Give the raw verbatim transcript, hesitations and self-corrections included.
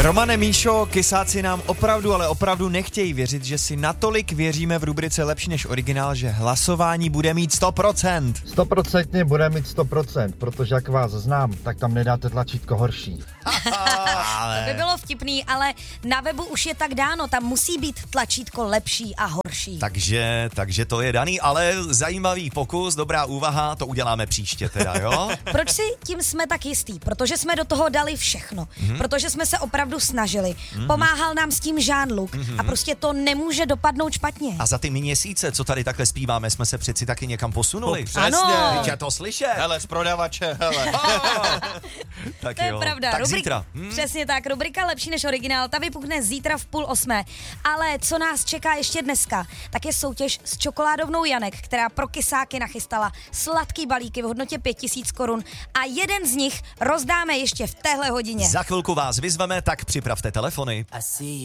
Romane, Míšo, kysáci nám opravdu, ale opravdu nechtějí věřit, že si natolik věříme v rubrice Lepší než originál, že hlasování bude mít sto procent. Stoprocentně bude mít sto procent, protože jak vás znám, tak tam nedáte tlačítko horší. To by bylo vtipný, ale na webu už je tak dáno, tam musí být tlačítko lepší a horší. Takže, takže to je daný, ale zajímavý pokus, dobrá úvaha, to uděláme příště teda, jo? Proč si tím jsme tak jistý? Protože jsme do toho dali všechno. Mm-hmm. Protože jsme se opravdu snažili. Mm-hmm. Pomáhal nám s tím Jean-Luc mm-hmm. a prostě to nemůže dopadnout špatně. A za ty měsíce, co tady takhle zpíváme, jsme se přeci taky někam posunuli. No, přesně. Ano. Je to slyšet. Hele, z prodavače, hele. Tak To je jo. pravda. Tak Rubrik- zítra. Hm? Přesně tak, rubrika Lepší než originál, ta vypukne zítra v půl osmé. Ale co nás čeká ještě dneska, tak je soutěž s čokoládovnou Janek, která pro kysáky nachystala sladký balíky v hodnotě pět tisíc korun a jeden z nich rozdáme ještě v téhle hodině. Za chvilku vás vyzveme, tak připravte telefony.